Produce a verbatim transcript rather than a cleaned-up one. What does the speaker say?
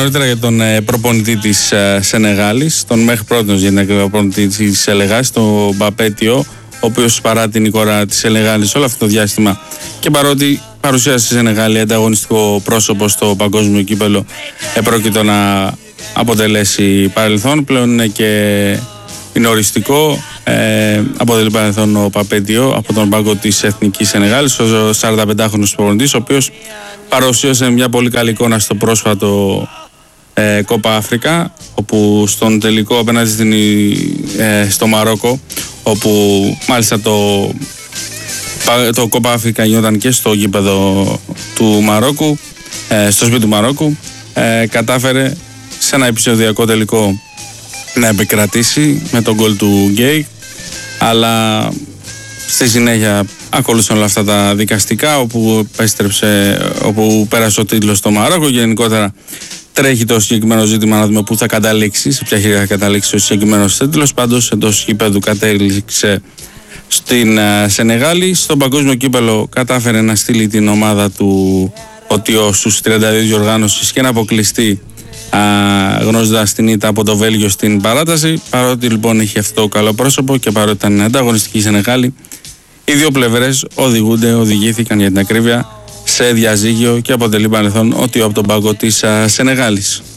Νωρίτερα για τον ε, προπονητή της ε, Σενεγάλης, τον μέχρι πρώτος για την ακριβή προπονητή της Σενεγάλης, τον Μπαπέτιο, ο οποίος παρά την εικόνα της Σενεγάλης όλο αυτό το διάστημα και παρότι παρουσίασε στη Σενεγάλη ανταγωνιστικό πρόσωπο στο παγκόσμιο κύπελο, επρόκειτο να αποτελέσει παρελθόν. Πλέον είναι και είναι οριστικό. Ε, αποτελεί παρελθόν ο Παπέτιο από τον πάγκο της Εθνικής Σενεγάλης, ο σαρανταπεντάχρονος προπονητής, ο οποίος παρουσίασε μια πολύ καλή εικόνα στο πρόσφατο ε, Κόπα Αφρικα, όπου στον τελικό απέναντι στην, ε, στο Μαρόκο, όπου μάλιστα το, το Κόπα Αφρικα γινόταν και στο γήπεδο του Μαρόκου, ε, στο σπίτι του Μαρόκου, ε, κατάφερε σε ένα επεισοδιακό τελικό να επικρατήσει με τον γκολ του Γκέι, αλλά στη συνέχεια ακολούθησαν όλα αυτά τα δικαστικά, όπου, επέστρεψε, όπου πέρασε ο τίτλος στο Μαρόκο. Γενικότερα τρέχει το συγκεκριμένο ζήτημα να δούμε πού θα καταλήξει, σε ποια χέρια θα καταλήξει ο συγκεκριμένος τίτλος. Πάντως εντός γηπέδου κατέληξε στην uh, Σενεγάλη. Στον παγκόσμιο κύπελο κατάφερε να στείλει την ομάδα του Οτιό στους τριάντα δύο διοργάνωσης και να αποκλειστεί, Uh, γνώριζοντας την ήττα από το Βέλγιο στην παράταση. Παρότι λοιπόν έχει αυτό το καλό πρόσωπο και παρότι ήταν ανταγωνιστική η Σενεγάλη, οι δύο πλευρές οδηγούνται, οδηγήθηκαν για την ακρίβεια σε διαζύγιο και αποτελεί παρελθόν ότι από τον πάγκο της uh, Σενεγάλης.